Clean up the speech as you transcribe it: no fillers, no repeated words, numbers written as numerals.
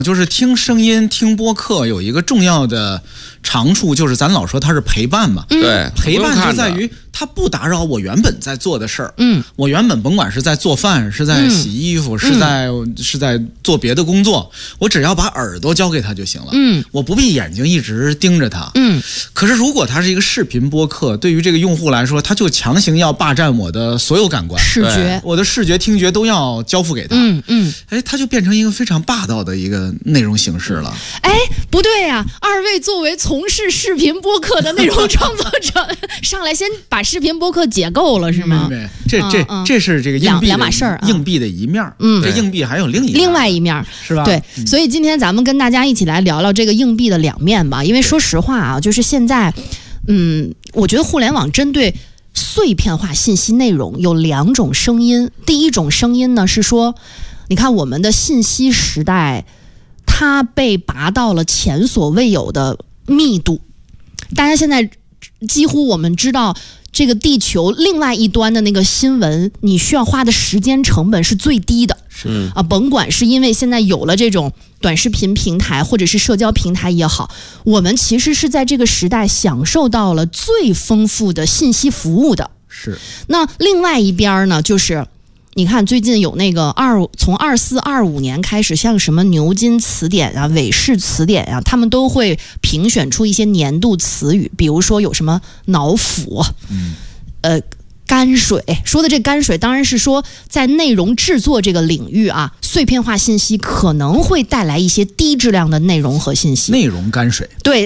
就是听声音、听播客有一个重要的长处，就是咱老说它是陪伴嘛。 对， 陪伴就在于它不打扰我原本在做的事儿。我原本甭管是在做饭，是在洗衣服，是在做别的工作，我只要把耳朵交给它就行了。我不必眼睛一直盯着它。可是如果它是一个视频播客，对于这个用户来说，它就强行要霸占我的所有感官， 视觉， 我的视觉、听觉都要交付给它。它就变成一个非常霸道的一个内容形式了。 不对呀，二位作为从事视频播客的内容创作者，上来先把视频播客解构了是吗？ 这是这个硬币两码事儿， 硬币的一面。这硬币还有另外一面，是吧？ 对，所以今天咱们跟大家一起来聊聊这个硬币的两面吧。因为说实话啊，就是现在，我觉得互联网针对碎片化信息内容有两种声音。第一种声音呢是说，你看我们的信息时代，它被拔到了前所未有的密度。大家现在几乎我们知道，这个地球另外一端的那个新闻，你需要花的时间成本是最低的。甭管是因为现在有了这种短视频平台，或者是社交平台也好，我们其实是在这个时代享受到了最丰富的信息服务的。 是。 那另外一边呢，就是你看最近有那个从24、25年开始，像什么牛津词典啊、韦氏词典啊，他们都会评选出一些年度词语，比如说有什么脑腐，泔水。说的这泔水当然是说在内容制作这个领域啊，碎片化信息可能会带来一些低质量的内容和信息。 内容泔水。 对。